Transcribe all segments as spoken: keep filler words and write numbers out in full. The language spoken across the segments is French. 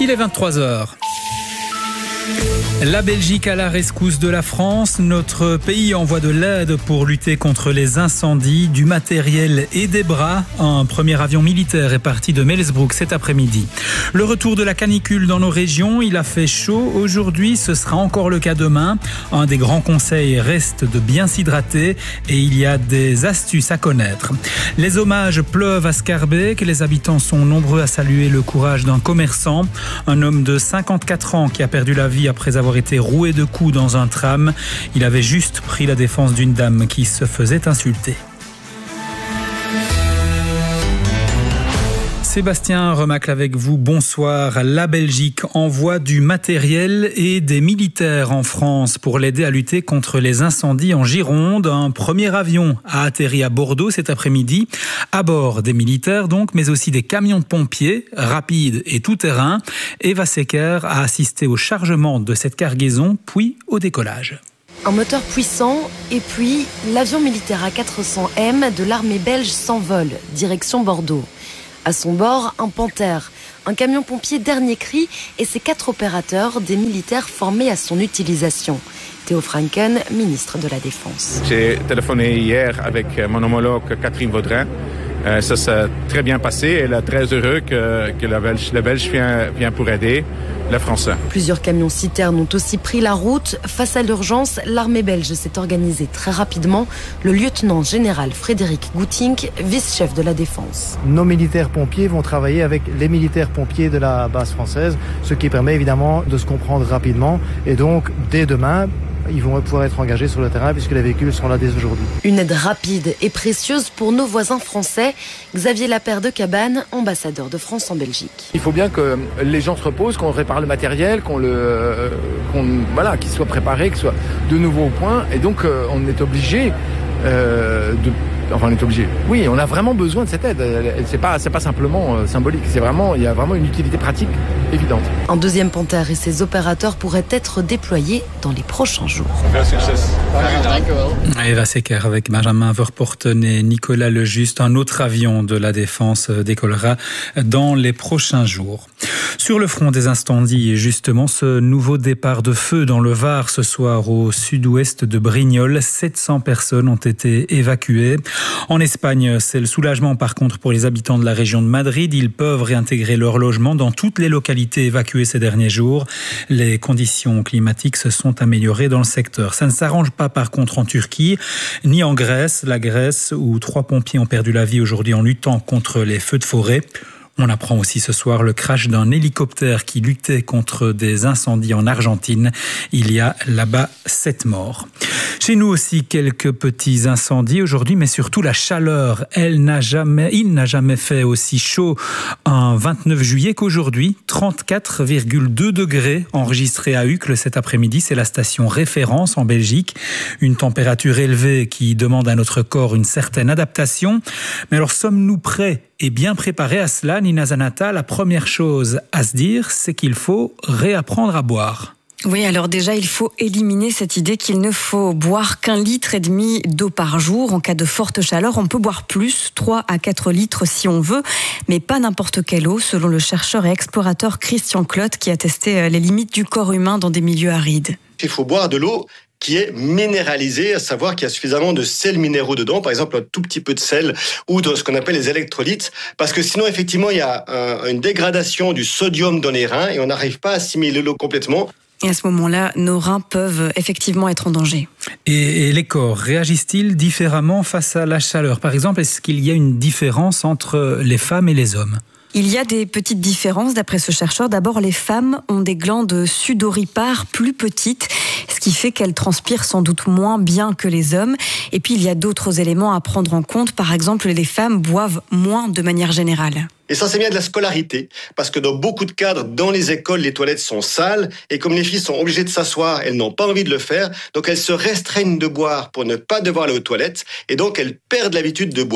Il est vingt-trois heures. La Belgique à la rescousse de la France. Notre pays envoie de l'aide pour lutter contre les incendies, du matériel et des bras. Un premier avion militaire est parti de Meelsbroek cet après-midi. Le retour de la canicule dans nos régions. Il a fait chaud aujourd'hui, ce sera encore le cas demain. Un des grands conseils reste de bien s'hydrater et il y a des astuces à connaître. Les hommages pleuvent à Schaerbeek. Les habitants sont nombreux à saluer le courage d'un commerçant. Un homme de cinquante-quatre ans qui a perdu la vie après avoir été roué de coups dans un tram. Il avait juste pris la défense d'une dame qui se faisait insulter. Sébastien Remacle avec vous, bonsoir. La Belgique envoie du matériel et des militaires en France pour l'aider à lutter contre les incendies en Gironde. Un premier avion a atterri à Bordeaux cet après-midi, à bord des militaires donc, mais aussi des camions de pompiers, rapides et tout-terrain. Eva Secker a assisté au chargement de cette cargaison, puis au décollage. Un moteur puissant et puis l'avion militaire A quatre cents M de l'armée belge s'envole, direction Bordeaux. À son bord, un Panthère, un camion pompier dernier cri et ses quatre opérateurs, des militaires formés à son utilisation. Théo Franken, ministre de la Défense. J'ai téléphoné hier avec mon homologue Catherine Vaudrin. Euh, ça s'est très bien passé et elle est très heureux que, que la Belge, la Belge vient, vient pour aider les Français. Plusieurs camions citernes ont aussi pris la route. Face à l'urgence, l'armée belge s'est organisée très rapidement. Le lieutenant général Frédéric Goutink, vice-chef de la Défense. Nos militaires pompiers vont travailler avec les militaires pompiers de la base française, ce qui permet évidemment de se comprendre rapidement. Et donc, dès demain, ils vont pouvoir être engagés sur le terrain puisque les véhicules sont là dès aujourd'hui. Une aide rapide et précieuse pour nos voisins français. Xavier Lapère de Cabane, ambassadeur de France en Belgique. Il faut bien que les gens se reposent, qu'on répare le matériel, qu'on le, qu'on, voilà, qu'il soit préparé, qu'il soit de nouveau au point. Et donc, euh, on est obligé euh, de... Enfin, on est obligé. Oui, on a vraiment besoin de cette aide. C'est pas, c'est pas simplement euh, symbolique. C'est vraiment, il y a vraiment une utilité pratique évidente. Un deuxième Panthère et ses opérateurs pourraient être déployés dans les prochains jours. Eva Secker avec Benjamin Verpoorten et Nicolas Lejuste. Un autre avion de la Défense décollera dans les prochains jours. Sur le front des incendies, justement, ce nouveau départ de feu dans le Var ce soir au sud-ouest de Brignoles. sept cents personnes ont été évacuées. En Espagne, c'est le soulagement par contre pour les habitants de la région de Madrid. Ils peuvent réintégrer leur logement dans toutes les localités évacuées ces derniers jours. Les conditions climatiques se sont améliorées dans le secteur. Ça ne s'arrange pas par contre en Turquie, ni en Grèce. La Grèce où trois pompiers ont perdu la vie aujourd'hui en luttant contre les feux de forêt. On apprend aussi ce soir le crash d'un hélicoptère qui luttait contre des incendies en Argentine. Il y a là-bas sept morts. Chez nous aussi, quelques petits incendies aujourd'hui, mais surtout la chaleur. Elle n'a jamais, il n'a jamais fait aussi chaud un vingt-neuf juillet qu'aujourd'hui. trente-quatre virgule deux degrés enregistrés à Uccle cet après-midi. C'est la station référence en Belgique. Une température élevée qui demande à notre corps une certaine adaptation. Mais alors, sommes-nous prêts et bien préparés à cela, Nina Zanata? La première chose à se dire, c'est qu'il faut réapprendre à boire. Oui, alors déjà, il faut éliminer cette idée qu'il ne faut boire qu'un litre et demi d'eau par jour. En cas de forte chaleur, on peut boire plus, trois à quatre litres si on veut, mais pas n'importe quelle eau, selon le chercheur et explorateur Christian Clotte, qui a testé les limites du corps humain dans des milieux arides. Il faut boire de l'eau qui est minéralisée, à savoir qu'il y a suffisamment de sels minéraux dedans, par exemple un tout petit peu de sel ou de ce qu'on appelle les électrolytes, parce que sinon effectivement il y a un, une dégradation du sodium dans les reins et on n'arrive pas à assimiler l'eau complètement. Et à ce moment-là, nos reins peuvent effectivement être en danger. Et, et les corps réagissent-ils différemment face à la chaleur? Par exemple, est-ce qu'il y a une différence entre les femmes et les hommes? Il y a des petites différences d'après ce chercheur. D'abord, les femmes ont des glandes sudoripares plus petites, ce qui fait qu'elles transpirent sans doute moins bien que les hommes. Et puis, il y a d'autres éléments à prendre en compte. Par exemple, les femmes boivent moins de manière générale. Et ça, c'est bien de la scolarité, parce que dans beaucoup de cadres, dans les écoles, les toilettes sont sales, et comme les filles sont obligées de s'asseoir, elles n'ont pas envie de le faire, donc elles se restreignent de boire pour ne pas devoir aller aux toilettes, et donc elles perdent l'habitude de boire.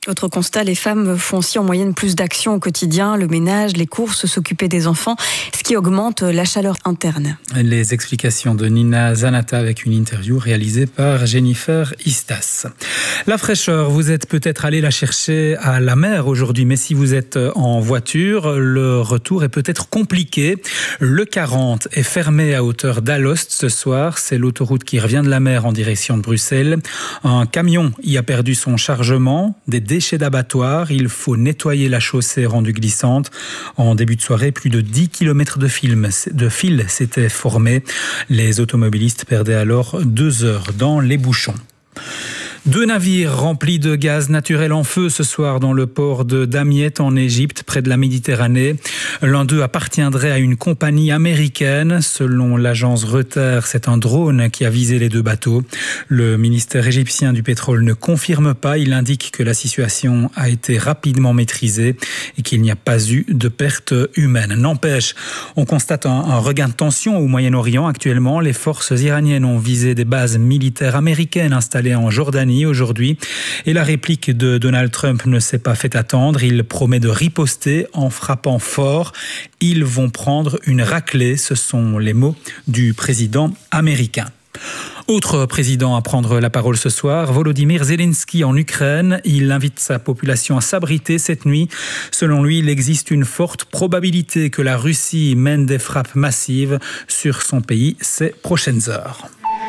Autre constat, les femmes font aussi en moyenne plus d'actions au quotidien, le ménage, les courses, s'occuper des enfants, ce qui augmente la chaleur interne. Les explications de Nina Zanata avec une interview réalisée par Jennifer Istas. La fraîcheur, vous êtes peut-être allé la chercher à la mer aujourd'hui, mais si vous êtes en voiture, le retour est peut-être compliqué. Le quarante est fermé à hauteur d'Alost ce soir. C'est l'autoroute qui revient de la mer en direction de Bruxelles. Un camion y a perdu son chargement, des déchets d'abattoir. Il faut nettoyer la chaussée rendue glissante. En début de soirée, plus de dix kilomètres de fils de fil s'étaient formés. Les automobilistes perdaient alors deux heures dans les bouchons. Deux navires remplis de gaz naturel en feu ce soir dans le port de Damiette en Égypte, près de la Méditerranée. L'un d'eux appartiendrait à une compagnie américaine. Selon l'agence Reuters, c'est un drone qui a visé les deux bateaux. Le ministère égyptien du pétrole ne confirme pas. Il indique que la situation a été rapidement maîtrisée et qu'il n'y a pas eu de pertes humaines. N'empêche, on constate un, un regain de tension au Moyen-Orient actuellement. Les forces iraniennes ont visé des bases militaires américaines installées en Jordanie aujourd'hui. Et la réplique de Donald Trump ne s'est pas fait attendre. Il promet de riposter en frappant fort. Ils vont prendre une raclée. Ce sont les mots du président américain. Autre président à prendre la parole ce soir, Volodymyr Zelensky en Ukraine. Il invite sa population à s'abriter cette nuit. Selon lui, il existe une forte probabilité que la Russie mène des frappes massives sur son pays ces prochaines heures.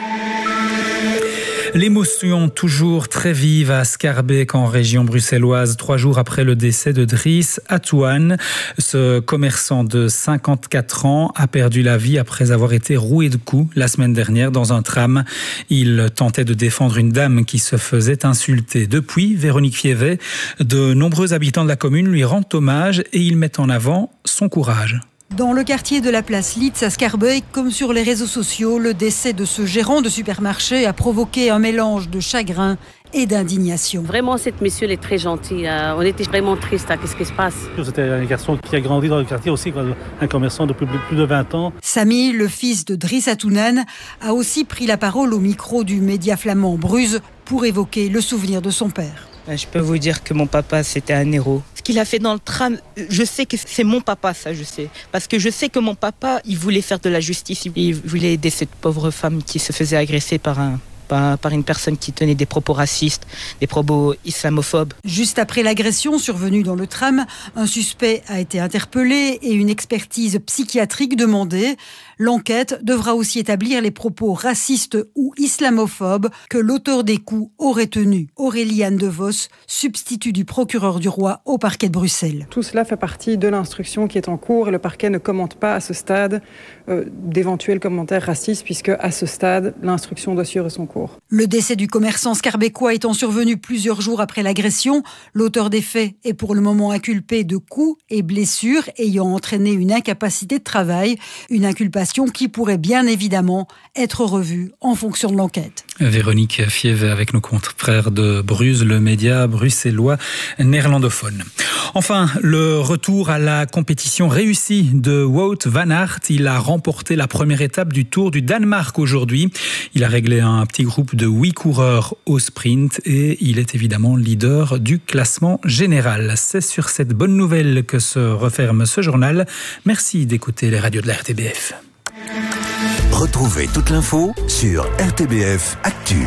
L'émotion toujours très vive à Schaerbeek en région bruxelloise, trois jours après le décès de Driss Atouane. Ce commerçant de cinquante-quatre ans a perdu la vie après avoir été roué de coups la semaine dernière dans un tram. Il tentait de défendre une dame qui se faisait insulter. Depuis, Véronique Fievet, de nombreux habitants de la commune lui rendent hommage et ils mettent en avant son courage. Dans le quartier de la place Litz à Schaerbeek, comme sur les réseaux sociaux, le décès de ce gérant de supermarché a provoqué un mélange de chagrin et d'indignation. Vraiment, cette monsieur est très gentille. On était vraiment triste à ce qui se passe. C'était un garçon qui a grandi dans le quartier aussi, un commerçant depuis plus de vingt ans. Samy, le fils de Driss Atouane, a aussi pris la parole au micro du média flamand Bruz pour évoquer le souvenir de son père. Je peux vous dire que mon papa, c'était un héros. Ce qu'il a fait dans le tram, je sais que c'est mon papa, ça je sais. Parce que je sais que mon papa, il voulait faire de la justice. Il voulait aider cette pauvre femme qui se faisait agresser par un... Par, par une personne qui tenait des propos racistes, des propos islamophobes. Juste après l'agression survenue dans le tram, un suspect a été interpellé et une expertise psychiatrique demandée. L'enquête devra aussi établir les propos racistes ou islamophobes que l'auteur des coups aurait tenus. Auréliane De Vos, substitut du procureur du roi au parquet de Bruxelles. Tout cela fait partie de l'instruction qui est en cours et le parquet ne commente pas à ce stade euh, d'éventuels commentaires racistes puisque à ce stade, l'instruction doit suivre son cours. Le décès du commerçant schaerbeckois étant survenu plusieurs jours après l'agression, l'auteur des faits est pour le moment inculpé de coups et blessures ayant entraîné une incapacité de travail, une inculpation qui pourrait bien évidemment être revue en fonction de l'enquête. Véronique Fievet avec nos confrères de Bruz, le média bruxellois néerlandophone. Enfin, le retour à la compétition réussie de Wout van Aert. Il a remporté la première étape du Tour du Danemark aujourd'hui. Il a réglé un petit groupe de huit coureurs au sprint et il est évidemment leader du classement général. C'est sur cette bonne nouvelle que se referme ce journal. Merci d'écouter les radios de la R T B F. Retrouvez toute l'info sur R T B F Actu.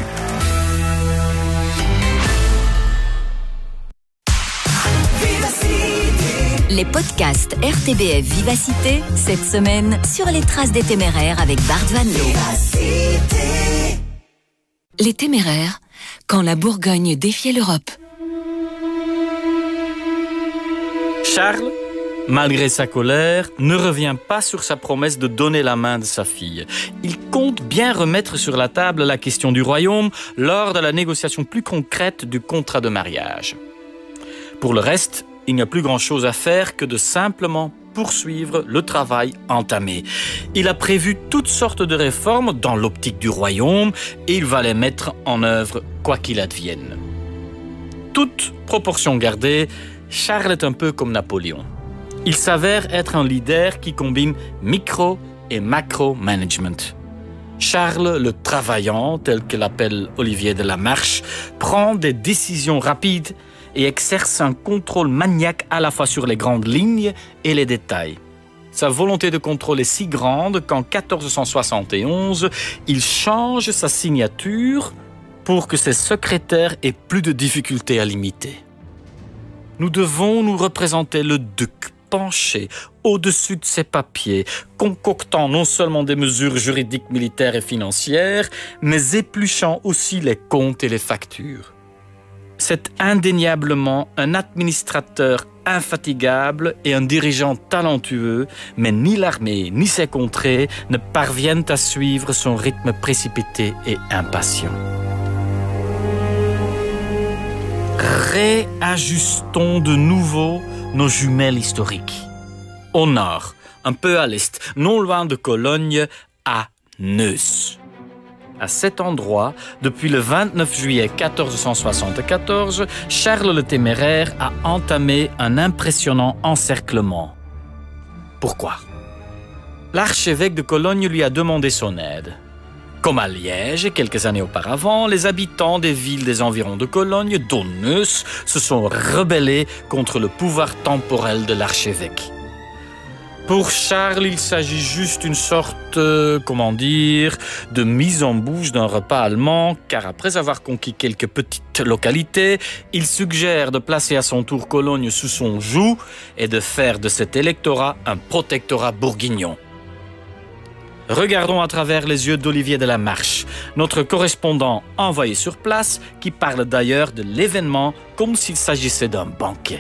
Les podcasts R T B F Vivacité, cette semaine, sur les traces des téméraires avec Bart Van Loo. Les téméraires, quand la Bourgogne défiait l'Europe. Charles, malgré sa colère, ne revient pas sur sa promesse de donner la main de sa fille. Il compte bien remettre sur la table la question du royaume lors de la négociation plus concrète du contrat de mariage. Pour le reste, il n'y a plus grand-chose à faire que de simplement poursuivre le travail entamé. Il a prévu toutes sortes de réformes dans l'optique du royaume et il va les mettre en œuvre quoi qu'il advienne. Toute proportion gardée, Charles est un peu comme Napoléon. Il s'avère être un leader qui combine micro et macro-management. Charles, le travaillant, tel que l'appelle Olivier de la Marche, prend des décisions rapides et exerce un contrôle maniaque à la fois sur les grandes lignes et les détails. Sa volonté de contrôle est si grande qu'en quatorze cent soixante et onze, il change sa signature pour que ses secrétaires aient plus de difficultés à l'imiter. Nous devons nous représenter le duc penché au-dessus de ses papiers, concoctant non seulement des mesures juridiques, militaires et financières, mais épluchant aussi les comptes et les factures. C'est indéniablement un administrateur infatigable et un dirigeant talentueux, mais ni l'armée ni ses contrées ne parviennent à suivre son rythme précipité et impatient. Réajustons de nouveau nos jumelles historiques. Au nord, un peu à l'est, non loin de Cologne, à Neuss. À cet endroit, depuis le vingt-neuf juillet quatorze cent soixante-quatorze, Charles le Téméraire a entamé un impressionnant encerclement. Pourquoi ? L'archevêque de Cologne lui a demandé son aide. Comme à Liège, quelques années auparavant, les habitants des villes des environs de Cologne, dont Neuss, se sont rebellés contre le pouvoir temporel de l'archevêque. Pour Charles, il s'agit juste d'une sorte, euh, comment dire, de mise en bouche d'un repas allemand, car après avoir conquis quelques petites localités, il suggère de placer à son tour Cologne sous son joug et de faire de cet électorat un protectorat bourguignon. Regardons à travers les yeux d'Olivier de la Marche, notre correspondant envoyé sur place, qui parle d'ailleurs de l'événement comme s'il s'agissait d'un banquet.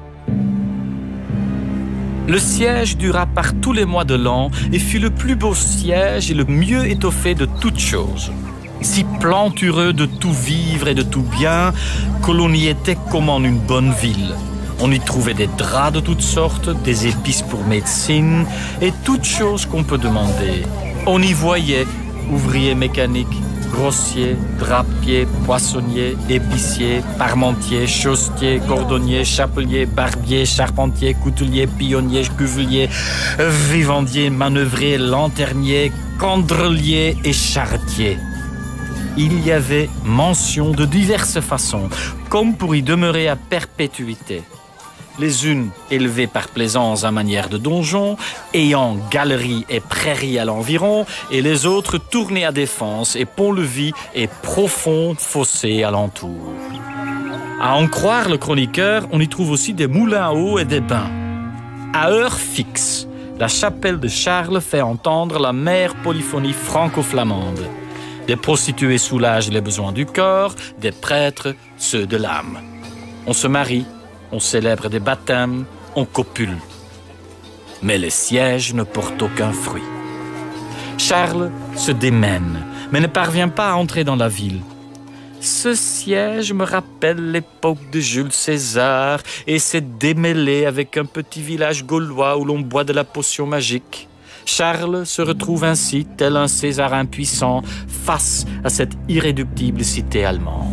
Le siège dura par tous les mois de l'an et fut le plus beau siège et le mieux étoffé de toutes choses. Si plantureux de tout vivre et de tout bien, que l'on y était comme en une bonne ville. On y trouvait des draps de toutes sortes, des épices pour médecine et toutes choses qu'on peut demander. On y voyait ouvriers mécaniques, grossiers, drapiers, poissonniers, épiciers, parmentiers, chaussetiers, cordonniers, chapeliers, barbiers, charpentiers, couteliers, pionniers, cuveliers, vivandiers, manœuvriers, lanterniers, candreliers et charretiers. Il y avait mention de diverses façons, comme pour y demeurer à perpétuité. Les unes élevées par plaisance à manière de donjon, ayant galeries et prairies à l'environ, et les autres tournées à défense et pont-levis et profonds fossés alentour. À en croire le chroniqueur, on y trouve aussi des moulins à eau et des bains. À heure fixe, la chapelle de Charles fait entendre la mère polyphonie franco-flamande. Des prostituées soulagent les besoins du corps, des prêtres ceux de l'âme. On se marie, on célèbre des baptêmes, on copule. Mais les sièges ne portent aucun fruit. Charles se démène, mais ne parvient pas à entrer dans la ville. Ce siège me rappelle l'époque de Jules César et s'est démêlé avec un petit village gaulois où l'on boit de la potion magique. Charles se retrouve ainsi, tel un César impuissant, face à cette irréductible cité allemande.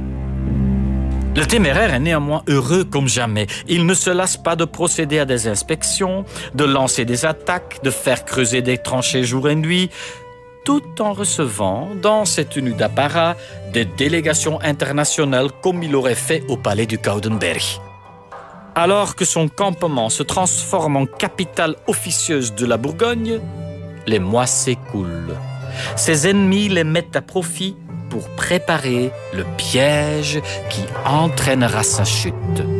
Le Téméraire est néanmoins heureux comme jamais. Il ne se lasse pas de procéder à des inspections, de lancer des attaques, de faire creuser des tranchées jour et nuit, tout en recevant, dans cette tenue d'apparat, des délégations internationales comme il aurait fait au palais du Coudenberg. Alors que son campement se transforme en capitale officieuse de la Bourgogne, les mois s'écoulent. Ses ennemis les mettent à profit pour préparer le piège qui entraînera sa chute.